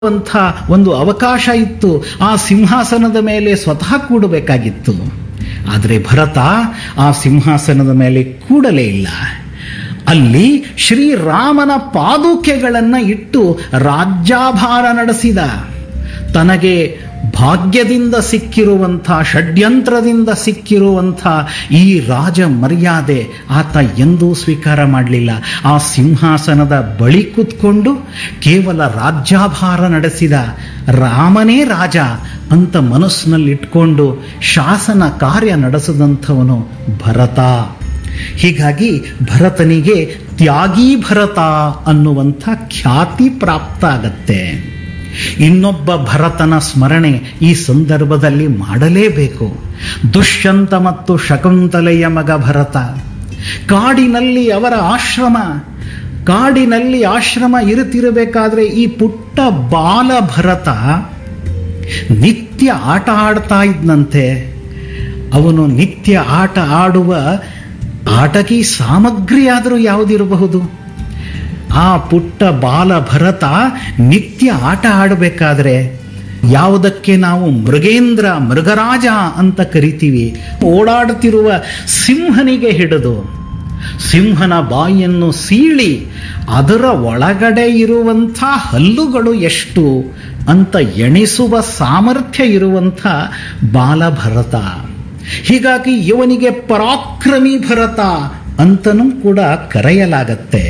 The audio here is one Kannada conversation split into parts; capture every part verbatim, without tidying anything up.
ಅಂತ ಒಂದು ಅವಕಾಶ ಇತ್ತು. ಆ ಸಿಂಹಾಸನದ ಮೇಲೆ ಸ್ವತಃ ಕೂಡಬೇಕಾಗಿತ್ತು. ಆದರೆ ಭರತ ಆ ಸಿಂಹಾಸನದ ಮೇಲೆ ಕೂಡಲೇ ಇಲ್ಲ. ಅಲ್ಲಿ ಶ್ರೀರಾಮನ ಪಾದುಕೆಗಳನ್ನು ಇಟ್ಟು ರಾಜ್ಯಾಭಾರ ನಡೆಸಿದ. ತನಗೆ ಭಾಗ್ಯದಿಂದ ಸಿಕ್ಕಿರುವಂಥ, ಷಡ್ಯಂತ್ರದಿಂದ ಸಿಕ್ಕಿರುವಂಥ ಈ ರಾಜ ಮರ್ಯಾದೆ ಆತ ಎಂದೂ ಸ್ವೀಕಾರ ಮಾಡಲಿಲ್ಲ. ಆ ಸಿಂಹಾಸನದ ಬಳಿ ಕೂತ್ಕೊಂಡು ಕೇವಲ ರಾಜ್ಯಾಭಾರ ನಡೆಸಿದ. ರಾಮನೇ ರಾಜ ಅಂತ ಮನಸ್ಸಿನಲ್ಲಿಟ್ಕೊಂಡು ಶಾಸನ ಕಾರ್ಯ ನಡೆಸಿದಂಥವನು ಭರತ. ಹೀಗಾಗಿ ಭರತನಿಗೆ ತ್ಯಾಗಿ ಭರತ ಅನ್ನುವಂಥ ಖ್ಯಾತಿ ಪ್ರಾಪ್ತ ಆಗತ್ತೆ. ಇನ್ನೊಬ್ಬ ಭರತನ ಸ್ಮರಣೆ ಈ ಸಂದರ್ಭದಲ್ಲಿ ಮಾಡಲೇಬೇಕು. ದುಷ್ಯಂತ ಮತ್ತು ಶಕುಂತಲೆಯ ಮಗ ಭರತ. ಕಾಡಿನಲ್ಲಿ ಅವರ ಆಶ್ರಮ, ಕಾಡಿನಲ್ಲಿ ಆಶ್ರಮ ಇರುತ್ತಿರಬೇಕಾದ್ರೆ ಈ ಪುಟ್ಟ ಬಾಲ ಭರತ ನಿತ್ಯ ಆಟ ಆಡ್ತಾ ಇದ್ನಂತೆ. ಅವನು ನಿತ್ಯ ಆಟ ಆಡುವ ಆಟಕಿ ಸಾಮಗ್ರಿಯಾದರೂ ಯಾವುದಿರಬಹುದು? ಆ ಪುಟ್ಟ ಬಾಲ ಭರತ ನಿತ್ಯ ಆಟ ಆಡಬೇಕಾದ್ರೆ ಯಾವುದಕ್ಕೆ ನಾವು ಮೃಗೇಂದ್ರ, ಮೃಗರಾಜ ಅಂತ ಕರಿತೀವಿ, ಓಡಾಡುತ್ತಿರುವ ಸಿಂಹನಿಗೆ ಹಿಡಿದು ಸಿಂಹನ ಬಾಯಿಯನ್ನು ಸೀಳಿ ಅದರ ಒಳಗಡೆ ಇರುವಂಥ ಹಲ್ಲುಗಳು ಎಷ್ಟು ಅಂತ ಎಣಿಸುವ ಸಾಮರ್ಥ್ಯ ಇರುವಂಥ ಬಾಲಭರತ. ಹೀಗಾಗಿ ಇವನಿಗೆ ಪರಾಕ್ರಮಿ ಭರತ ಅಂತನೂ ಕೂಡ ಕರೆಯಲಾಗತ್ತೆ.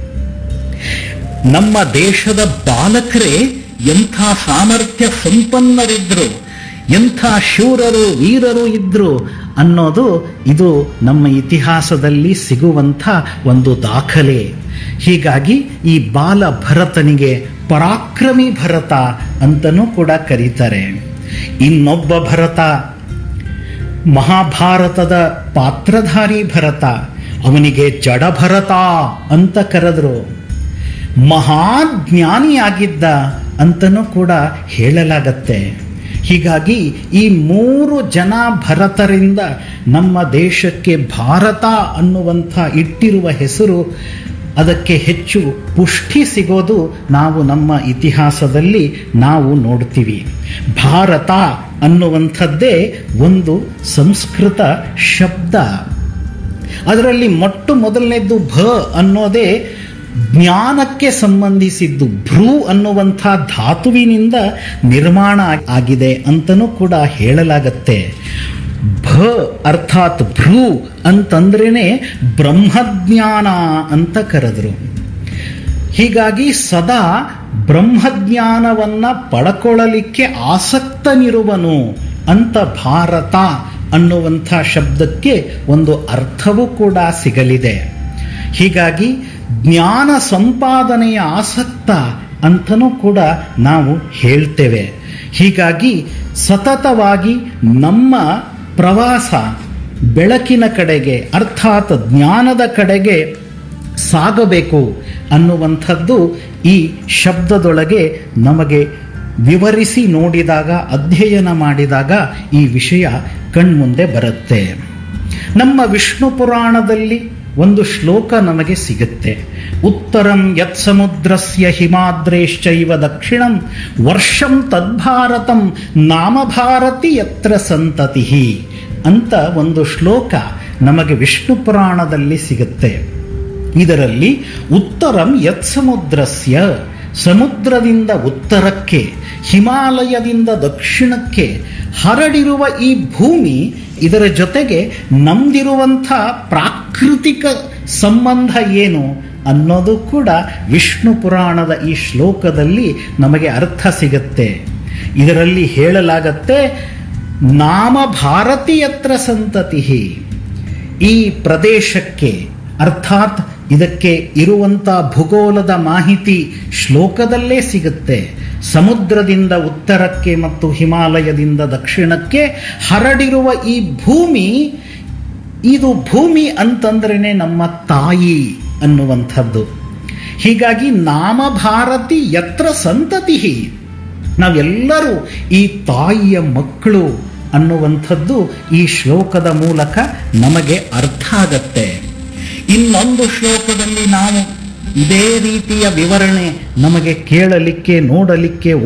ನಮ್ಮ ದೇಶದ ಬಾಲಕರೇ ಎಂಥ ಸಾಮರ್ಥ್ಯ ಸಂಪನ್ನರಿದ್ರು, ಎಂಥ ಶೂರರು ವೀರರು ಇದ್ರು ಅನ್ನೋದು ಇದು ನಮ್ಮ ಇತಿಹಾಸದಲ್ಲಿ ಸಿಗುವಂಥ ಒಂದು ದಾಖಲೆ. ಹೀಗಾಗಿ ಈ ಬಾಲ ಭರತನಿಗೆ ಪರಾಕ್ರಮಿ ಭರತ ಅಂತನೂ ಕೂಡ ಕರೀತಾರೆ. ಇನ್ನೊಬ್ಬ ಭರತ ಮಹಾಭಾರತದ ಪಾತ್ರಧಾರಿ ಭರತ. ಅವನಿಗೆ ಜಡಭರತ ಅಂತ ಕರೆದ್ರು. ಮಹಾಜ್ಞಾನಿಯಾಗಿದ್ದ ಅಂತನೂ ಕೂಡ ಹೇಳಲಾಗತ್ತೆ. ಹೀಗಾಗಿ ಈ ಮೂರು ಜನ ಭರತರಿಂದ ನಮ್ಮ ದೇಶಕ್ಕೆ ಭಾರತ ಅನ್ನುವಂಥ ಇಟ್ಟಿರುವ ಹೆಸರು, ಅದಕ್ಕೆ ಹೆಚ್ಚು ಪುಷ್ಟಿ ಸಿಗೋದು ನಾವು ನಮ್ಮ ಇತಿಹಾಸದಲ್ಲಿ ನಾವು ನೋಡ್ತೀವಿ. ಭಾರತ ಅನ್ನುವಂಥದ್ದೇ ಒಂದು ಸಂಸ್ಕೃತ ಶಬ್ದ. ಅದರಲ್ಲಿ ಮೊಟ್ಟ ಮೊದಲನೇದ್ದು ಭ ಅನ್ನೋದೇ ಜ್ಞಾನಕ್ಕೆ ಸಂಬಂಧಿಸಿದ್ದು. ಭ್ರೂ ಅನ್ನುವಂಥ ಧಾತುವಿನಿಂದ ನಿರ್ಮಾಣ ಆಗಿದೆ ಅಂತನೂ ಕೂಡ ಹೇಳಲಾಗತ್ತೆ. ಭ ಅರ್ಥಾತ್ ಭ್ರೂ ಅಂತಂದ್ರೇನೆ ಬ್ರಹ್ಮಜ್ಞಾನ ಅಂತ ಕರೆದ್ರು. ಹೀಗಾಗಿ ಸದಾ ಬ್ರಹ್ಮಜ್ಞಾನವನ್ನ ಪಡ್ಕೊಳ್ಳಲಿಕ್ಕೆ ಆಸಕ್ತನಿರುವನು ಅಂತ ಭಾರತ ಅನ್ನುವಂಥ ಶಬ್ದಕ್ಕೆ ಒಂದು ಅರ್ಥವೂ ಕೂಡ ಸಿಗಲಿದೆ. ಹೀಗಾಗಿ ಜ್ಞಾನ ಸಂಪಾದನೆಯ ಆಸಕ್ತ ಅಂತನೂ ಕೂಡ ನಾವು ಹೇಳ್ತೇವೆ. ಹೀಗಾಗಿ ಸತತವಾಗಿ ನಮ್ಮ ಪ್ರವಾಸ ಬೆಳಕಿನ ಕಡೆಗೆ ಅರ್ಥಾತ್ ಜ್ಞಾನದ ಕಡೆಗೆ ಸಾಗಬೇಕು ಅನ್ನುವಂಥದ್ದು ಈ ಶಬ್ದದೊಳಗೆ ನಮಗೆ ವಿವರಿಸಿ ನೋಡಿದಾಗ, ಅಧ್ಯಯನ ಮಾಡಿದಾಗ ಈ ವಿಷಯ ಕಣ್ಮುಂದೆ ಬರುತ್ತೆ. ನಮ್ಮ ವಿಷ್ಣು ಪುರಾಣದಲ್ಲಿ ಒಂದು ಶ್ಲೋಕ ನಮಗೆ ಸಿಗುತ್ತೆ. ಉತ್ತರಂ ಯತ್ ಸಮುದ್ರಸ್ಯ ಹಿಮಾದ್ರೇಶ್ಚೈವ ದಕ್ಷಿಣಂ ವರ್ಷಂ ತದ್ಭಾರತಂ ನಾಮಭಾರತಿ ಯತ್ರ ಸಂತತಿ ಅಂತ ಒಂದು ಶ್ಲೋಕ ನಮಗೆ ವಿಷ್ಣು ಪುರಾಣದಲ್ಲಿ ಸಿಗುತ್ತೆ. ಇದರಲ್ಲಿ ಉತ್ತರಂ ಯತ್ ಸಮುದ್ರಸ್ಯ, ಸಮುದ್ರದಿಂದ ಉತ್ತರಕ್ಕೆ, ಹಿಮಾಲಯದಿಂದ ದಕ್ಷಿಣಕ್ಕೆ ಹರಡಿರುವ ಈ ಭೂಮಿ, ಇದರ ಜೊತೆಗೆ ನಮ್ದಿರುವಂಥ ಪ್ರಾಕೃತಿಕ ಸಂಬಂಧ ಏನು ಅನ್ನೋದು ಕೂಡ ವಿಷ್ಣು ಪುರಾಣದ ಈ ಶ್ಲೋಕದಲ್ಲಿ ನಮಗೆ ಅರ್ಥ ಸಿಗುತ್ತೆ. ಇದರಲ್ಲಿ ಹೇಳಲಾಗತ್ತೆ, ನಾಮ ಭಾರತೀಯತ್ರ ಸಂತತಿ. ಈ ಪ್ರದೇಶಕ್ಕೆ ಅರ್ಥಾತ್ ಇದಕ್ಕೆ ಇರುವಂಥ ಭೂಗೋಳದ ಮಾಹಿತಿ ಶ್ಲೋಕದಲ್ಲೇ ಸಿಗುತ್ತೆ. ಸಮುದ್ರದಿಂದ ಉತ್ತರಕ್ಕೆ ಮತ್ತು ಹಿಮಾಲಯದಿಂದ ದಕ್ಷಿಣಕ್ಕೆ ಹರಡಿರುವ ಈ ಭೂಮಿ, ಇದು ಭೂಮಿ ಅಂತಂದ್ರೇನೆ ನಮ್ಮ ತಾಯಿ ಅನ್ನುವಂಥದ್ದು. ಹೀಗಾಗಿ ನಾಮ ಭಾರತಿ ಯತ್ರ ಸಂತತಿ, ನಾವೆಲ್ಲರೂ ಈ ತಾಯಿಯ ಮಕ್ಕಳು ಅನ್ನುವಂಥದ್ದು ಈ ಶ್ಲೋಕದ ಮೂಲಕ ನಮಗೆ ಅರ್ಥ ಆಗತ್ತೆ. ಇನ್ನೊಂದು ಶ್ಲೋಕದಲ್ಲಿ ನಾವು ಇದೇ ರೀತಿಯ ವಿವರಣೆ ನಮಗೆ ಕೇಳಲಿಕ್ಕೆ, ನೋಡಲಿಕ್ಕೆ,